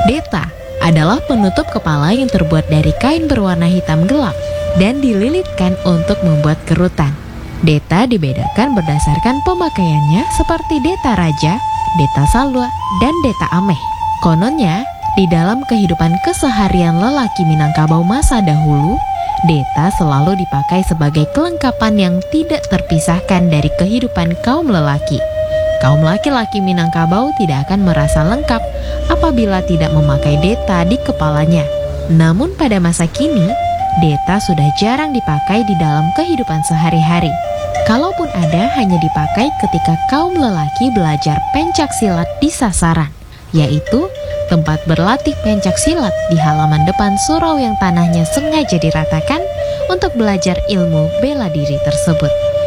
Deta adalah penutup kepala yang terbuat dari kain berwarna hitam gelap dan dililitkan untuk membuat kerutan. Deta dibedakan berdasarkan pemakaiannya seperti Deta Raja, Deta Salwa, dan Deta Ameh. Kononnya, di dalam kehidupan keseharian lelaki Minangkabau masa dahulu, Deta selalu dipakai sebagai kelengkapan yang tidak terpisahkan dari kehidupan kaum lelaki. Kaum laki-laki Minangkabau tidak akan merasa lengkap apabila tidak memakai Deta di kepalanya. Namun pada masa kini, Deta sudah jarang dipakai di dalam kehidupan sehari-hari. Kalaupun ada, hanya dipakai ketika kaum lelaki belajar pencak silat di sasaran, yaitu tempat berlatih pencak silat di halaman depan surau yang tanahnya sengaja diratakan untuk belajar ilmu bela diri tersebut.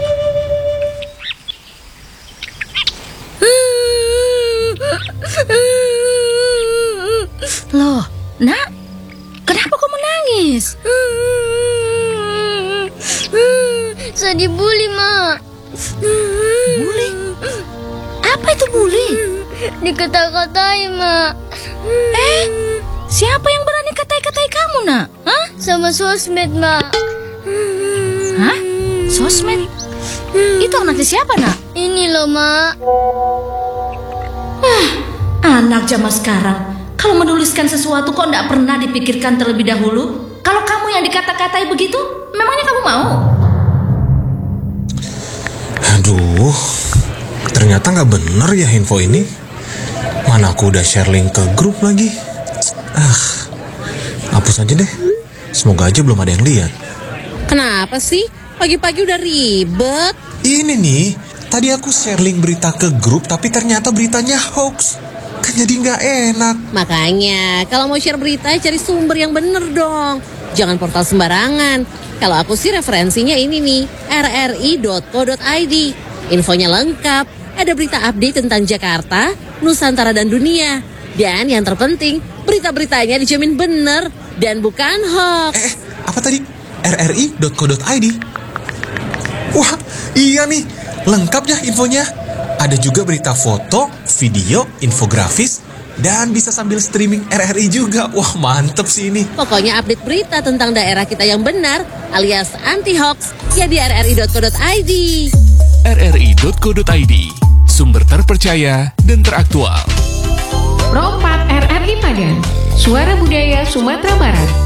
Loh, Nak, kenapa kau menangis? Saya dibully, Mak. Bully? Apa itu bully? Dikata-katai, Mak. Siapa yang berani katai-katai kamu, Nak? Hah? Sama sosmed, Mak. Hah? Sosmed? Itu anaknya siapa, Nak? Ini loh, Mak. Anak zaman sekarang, kalau menuliskan sesuatu kok tidak pernah dipikirkan terlebih dahulu? Kalau kamu yang dikata-katai begitu, memangnya kamu mau? Aduh, ternyata nggak bener ya info ini. Mana aku udah share link ke grup lagi. Hapus aja deh. Semoga aja belum ada yang lihat. Kenapa sih? Pagi-pagi udah ribet. Ini nih, tadi aku share link berita ke grup, tapi ternyata beritanya hoax. Kan jadi nggak enak. Makanya, kalau mau share berita, cari sumber yang bener dong. Jangan portal sembarangan. Kalau aku sih referensinya ini nih, rri.co.id. Infonya lengkap, ada berita update tentang Jakarta, Nusantara dan dunia. Dan yang terpenting, berita-beritanya dijamin bener dan bukan hoax. Apa tadi? rri.co.id? Wah, iya nih, lengkap ya infonya. Ada juga berita foto, video, infografis, dan bisa sambil streaming RRI juga. Wah, mantep sih ini. Pokoknya update berita tentang daerah kita yang benar alias anti-hoax ya di rri.co.id. rri.co.id, sumber terpercaya dan teraktual. Pro 4 RRI Padang, Suara Budaya Sumatera Barat.